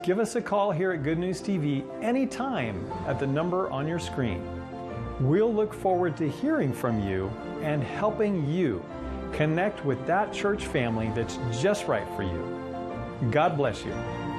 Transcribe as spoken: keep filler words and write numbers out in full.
Give us a call here at Good News T V anytime at the number on your screen. We'll look forward to hearing from you and helping you connect with that church family that's just right for you. God bless you.